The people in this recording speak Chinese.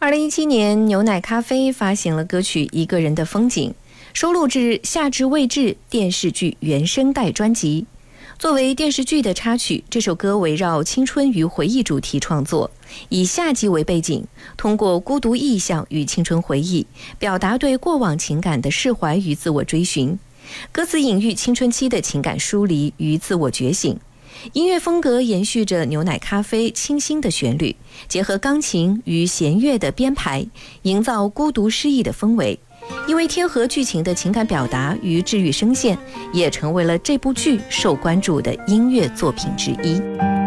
2017年，牛奶咖啡发行了歌曲《一个人的风景》，收录至夏至未至电视剧原声带专辑。作为电视剧的插曲，这首歌围绕青春与回忆主题创作，以夏季为背景，通过孤独意象与青春回忆，表达对过往情感的释怀与自我追寻。歌词隐喻青春期的情感疏离与自我觉醒。音乐风格延续着牛奶咖啡清新的旋律，结合钢琴与弦乐的编排，营造孤独诗意的氛围。因为贴合剧情的情感表达与治愈声线，也成为了这部剧受关注的音乐作品之一。